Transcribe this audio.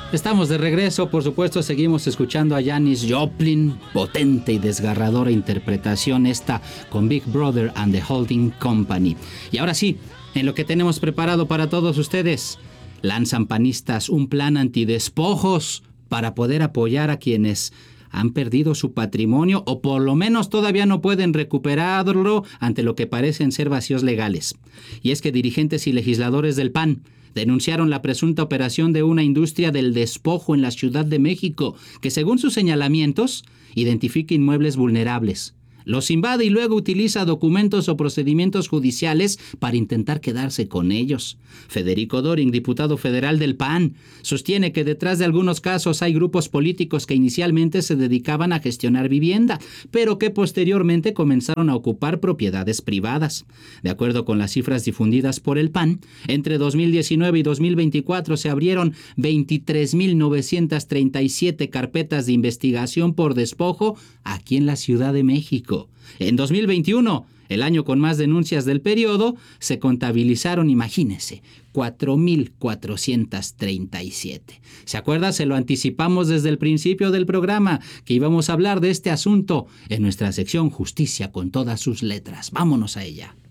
Estamos de regreso, por supuesto, seguimos escuchando a Janis Joplin, potente y desgarradora interpretación esta con Big Brother and the Holding Company. Y ahora sí, en lo que tenemos preparado para todos ustedes, lanzan panistas un plan antidespojos para poder apoyar a quienes han perdido su patrimonio o por lo menos todavía no pueden recuperarlo ante lo que parecen ser vacíos legales. Y es que dirigentes y legisladores del PAN denunciaron la presunta operación de una industria del despojo en la Ciudad de México, que según sus señalamientos, identifica inmuebles vulnerables, los invade y luego utiliza documentos o procedimientos judiciales para intentar quedarse con ellos. Federico Doring, diputado federal del PAN, sostiene que detrás de algunos casos hay grupos políticos que inicialmente se dedicaban a gestionar vivienda, pero que posteriormente comenzaron a ocupar propiedades privadas. De acuerdo con las cifras difundidas por el PAN, entre 2019 y 2024 se abrieron 23.937 carpetas de investigación por despojo aquí en la Ciudad de México. En 2021, el año con más denuncias del periodo, se contabilizaron, imagínense, 4.437. ¿Se acuerda? Se lo anticipamos desde el principio del programa, que íbamos a hablar de este asunto en nuestra sección Justicia con todas sus letras. Vámonos a ella.